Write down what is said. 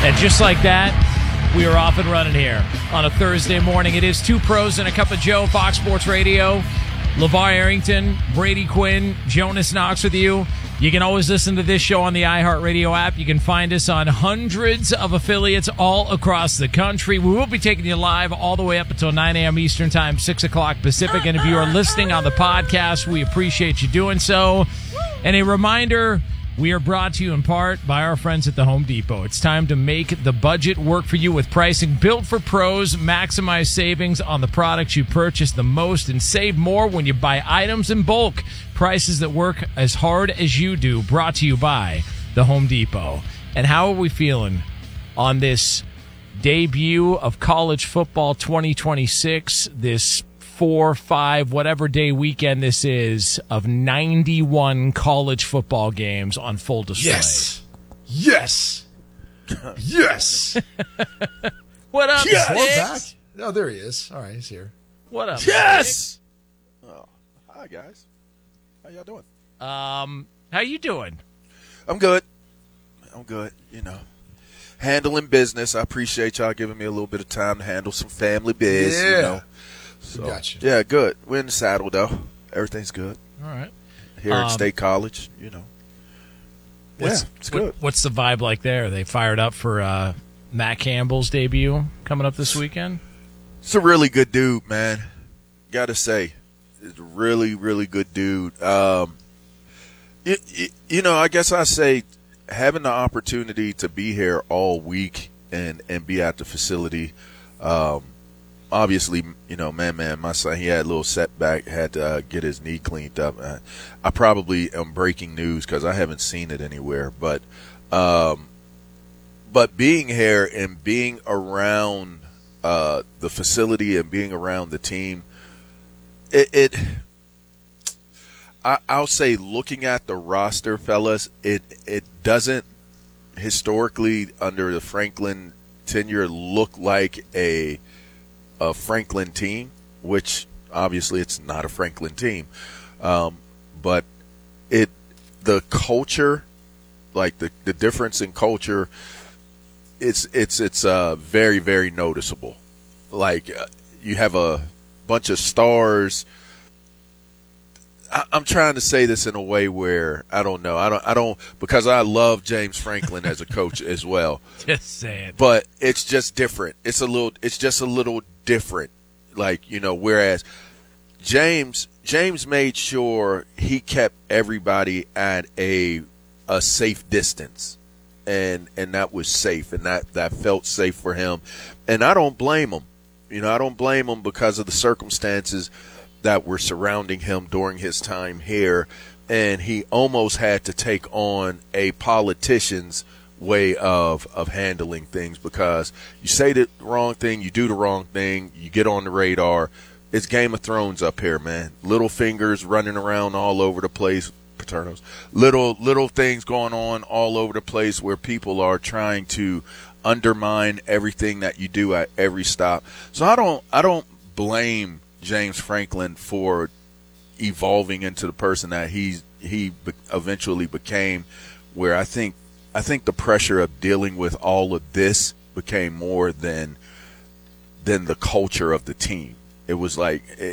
And just like that, we are off and running here on a Thursday morning. It is Two Pros and a Cup of Joe, Fox Sports Radio. LeVar Arrington, Brady Quinn, Jonas Knox with you. You can always listen to this show on the iHeartRadio app. You can find us on hundreds of affiliates all across the country. We will be taking you live all the way up until 9 a.m. Eastern Time, 6 o'clock Pacific. And if you are listening on the podcast, we appreciate you doing so. And a reminder, we are brought to you in part by our friends at the Home Depot. It's time to make the budget work for you with pricing built for pros. Maximize savings on the products you purchase the most and save more when you buy items in bulk. Prices that work as hard as you do. Brought to you by the Home Depot. And how are we feeling on this debut of college football 2026, this 4, 5, whatever day weekend this is, of 91 college football games on full display? Yes. What up, Sticks? Oh, there he is. All right, he's here. What up? Yes. Oh, hi guys. How y'all doing? How you doing? I'm good. You know, handling business. I appreciate y'all giving me a little bit of time to handle some family biz. Yeah. You know. So, Gotcha. Yeah, good. We're in the saddle though. Everything's good All right. here at State College. You know. It's good. What's the vibe like there? Are they fired up for Matt Campbell's debut coming up this weekend? It's a really good dude, man. Got to say, it's a really, really good dude. You know, I guess I say having the opportunity to be here all week and be at the facility. Obviously, you know, my son, he had a little setback, had to get his knee cleaned up. I probably am breaking news because I haven't seen it anywhere, but being here and being around the facility and being around the team, I'll say, looking at the roster, fellas, it doesn't historically under the Franklin tenure look like a Franklin team, which obviously it's not a Franklin team, but the culture, like the difference in culture, it's very, very noticeable. Like you have a bunch of stars. I'm trying to say this in a way where I don't know, because I love James Franklin as a coach as well. Just saying. But it's just different. It's just a little different. Like, you know, whereas James made sure he kept everybody at a safe distance. And that was safe, and that felt safe for him. And I don't blame him. You know, I don't blame him because of the circumstances that were surrounding him during his time here, and he almost had to take on a politician's way of handling things, because you say the wrong thing, you do the wrong thing, you get on the radar. It's Game of Thrones up here, man. Little fingers running around all over the place, Paternos. Little things going on all over the place where people are trying to undermine everything that you do at every stop. So I don't blame James Franklin for evolving into the person that he eventually became, where I think the pressure of dealing with all of this became more than the culture of the team. It was like